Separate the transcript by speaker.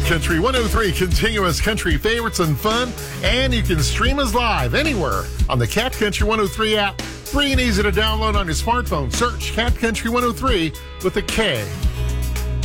Speaker 1: Country 103, continuous country favorites and fun, and you can stream us live anywhere on the Cat Country 103 app. Free and easy to download on your smartphone. Search Cat Country 103 with a K.